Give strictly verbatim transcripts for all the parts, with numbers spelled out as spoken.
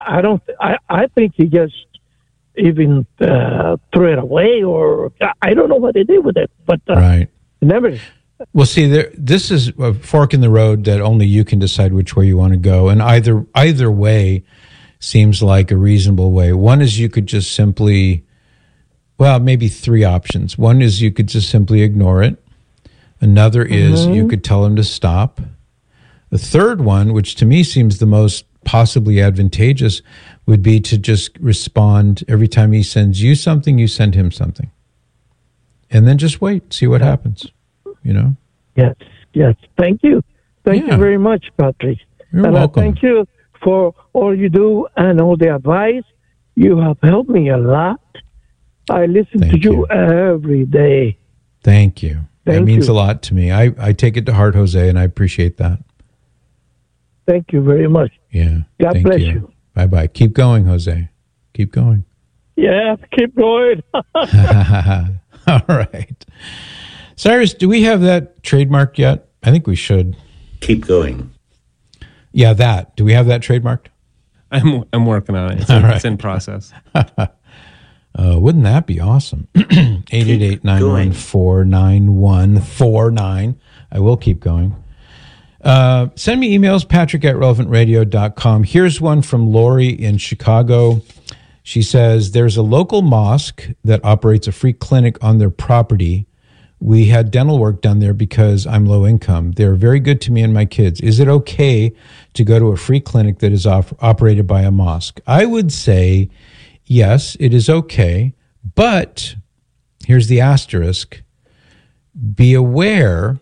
I don't. I I think he just even uh, threw it away, or I don't know what they did with it. But uh, right, never. Well, see, there, this is a fork in the road that only you can decide which way you want to go, and either either way seems like a reasonable way. One is you could just simply, well, maybe three options. One is you could just simply ignore it. Another is mm-hmm. you could tell him to stop. The third one, which to me seems the most possibly advantageous, would be to just respond every time he sends you something, you send him something. And then just wait, see what happens, you know? Yes, yes. Thank you. Thank yeah. you very much, Patrick. You're and welcome. I thank you for all you do and all the advice. You have helped me a lot. I listen thank to you, you every day. Thank you. Thank that means you. a lot to me. I, I take it to heart, Jose, and I appreciate that. Thank you very much. Yeah. God thank bless you. you. Bye-bye. Keep going, Jose. Keep going. Yeah, keep going. All right. Cyrus, do we have that trademarked yet? I think we should. Keep going. Yeah, that. Do we have that trademarked? I'm I'm working on it. It's, in, right. it's in process. uh, wouldn't that be awesome? eight eight eight, nine one four, nine one four nine. I will keep going. Uh, send me emails, patrick at relevant radio dot com. Here's one from Lori in Chicago. She says, there's a local mosque that operates a free clinic on their property. We had dental work done there because I'm low income. They're very good to me and my kids. Is it okay to go to a free clinic that is off, operated by a mosque? I would say, yes, it is okay. But here's the asterisk. Be aware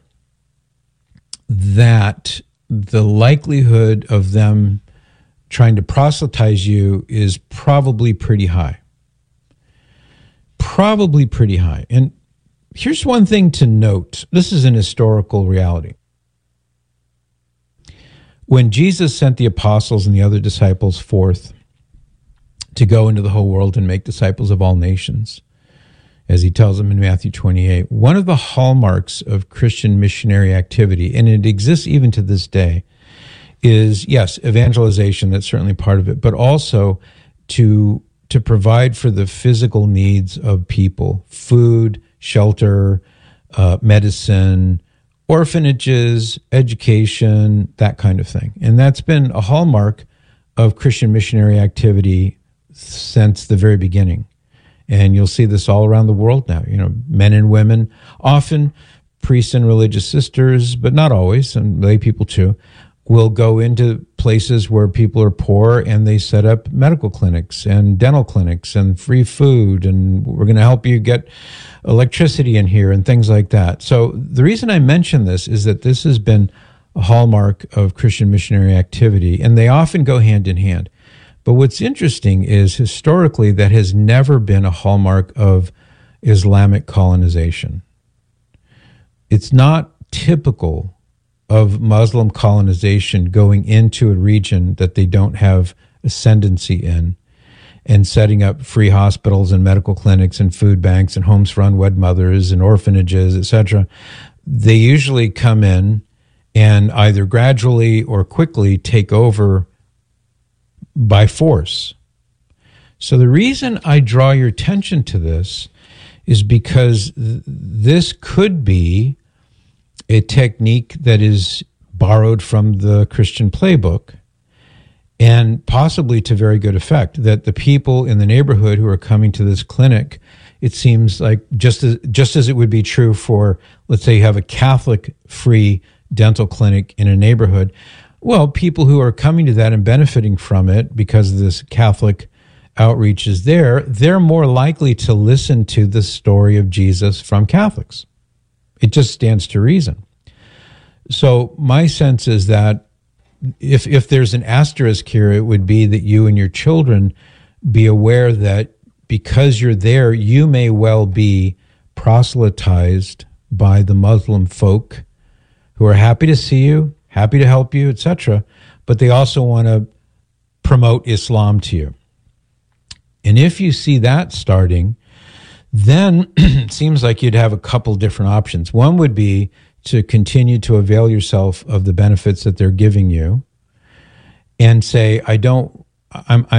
that the likelihood of them trying to proselytize you is probably pretty high. Probably pretty high. And here's one thing to note. This is an historical reality. When Jesus sent the apostles and the other disciples forth to go into the whole world and make disciples of all nations, as he tells them in Matthew twenty-eight, one of the hallmarks of Christian missionary activity, and it exists even to this day, is, yes, evangelization, that's certainly part of it, but also to to provide for the physical needs of people, food, shelter, uh, medicine, orphanages, education, that kind of thing. And that's been a hallmark of Christian missionary activity since the very beginning. And you'll see this all around the world now. You know, men and women, often priests and religious sisters, but not always, and lay people too, will go into places where people are poor and they set up medical clinics and dental clinics and free food, and we're going to help you get electricity in here and things like that. So the reason I mention this is that this has been a hallmark of Christian missionary activity, and they often go hand in hand. But what's interesting is historically that has never been a hallmark of Islamic colonization. It's not typical of Muslim colonization going into a region that they don't have ascendancy in and setting up free hospitals and medical clinics and food banks and homes for unwed mothers and orphanages, et cetera. They usually come in and either gradually or quickly take over by force. So the reason I draw your attention to this is because th- this could be a technique that is borrowed from the Christian playbook, and possibly to very good effect, that the people in the neighborhood who are coming to this clinic, it seems like just as, just as it would be true for, let's say you have a Catholic free dental clinic in a neighborhood, well, people who are coming to that and benefiting from it because this Catholic outreach is there, they're more likely to listen to the story of Jesus from Catholics. It just stands to reason. So my sense is that if if there's an asterisk here, it would be that you and your children be aware that because you're there, you may well be proselytized by the Muslim folk who are happy to see you, happy to help you, et cetera, but they also want to promote Islam to you. And if you see that starting, then it seems like you'd have a couple different options. One would be to continue to avail yourself of the benefits that they're giving you and say, I don't I'm